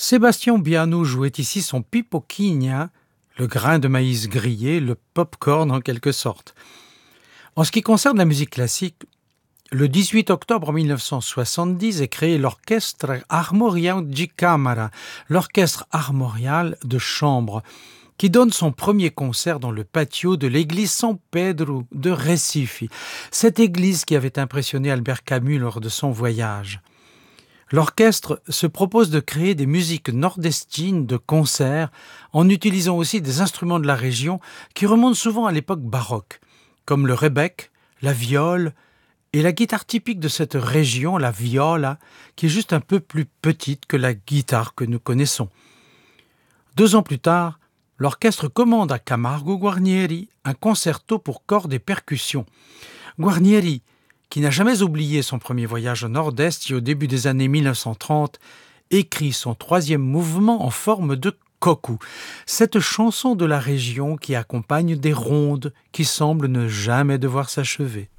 Sébastien Bianou jouait ici son pipoquinha, le grain de maïs grillé, le pop-corn en quelque sorte. En ce qui concerne la musique classique, le 18 octobre 1970 est créé l'Orchestre Armorial de Câmara, l'orchestre armorial de chambre, qui donne son premier concert dans le patio de l'église San Pedro de Recife, cette église qui avait impressionné Albert Camus lors de son voyage. L'orchestre se propose de créer des musiques nordestines de concert en utilisant aussi des instruments de la région qui remontent souvent à l'époque baroque, comme le rebec, la viole et la guitare typique de cette région, la viola, qui est juste un peu plus petite que la guitare que nous connaissons. 2 ans plus tard, l'orchestre commande à Camargo Guarnieri un concerto pour cordes et percussions. Guarnieri, qui n'a jamais oublié son premier voyage au Nord-Est et au début des années 1930, écrit son 3e mouvement en forme de koku, cette chanson de la région qui accompagne des rondes qui semblent ne jamais devoir s'achever.